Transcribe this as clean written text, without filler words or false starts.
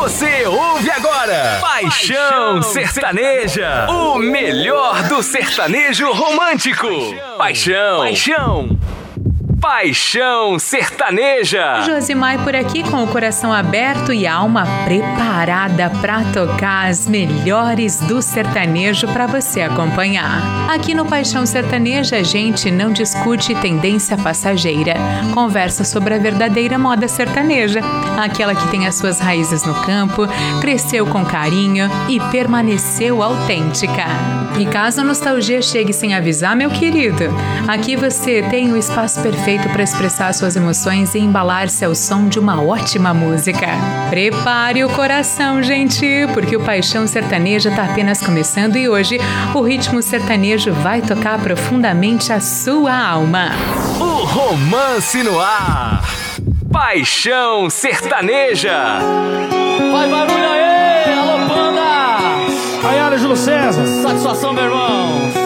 Você ouve agora Paixão Sertaneja, o melhor do sertanejo romântico. Paixão Sertaneja. Josimar por aqui com o coração aberto e a alma preparada para tocar as melhores do sertanejo para você acompanhar. Aqui no Paixão Sertaneja a gente não discute tendência passageira, conversa sobre a verdadeira moda sertaneja, aquela que tem as suas raízes no campo, cresceu com carinho e permaneceu autêntica. E caso a nostalgia chegue sem avisar, meu querido, aqui você tem o espaço perfeito para expressar suas emoções e embalar-se ao som de uma ótima música. Prepare o coração, gente, porque o Paixão Sertaneja está apenas começando e hoje o ritmo sertanejo vai tocar profundamente a sua alma. O romance no ar. Paixão Sertaneja. Faz barulho aí, alô banda! Aí, Júlio César. Satisfação, meu irmão.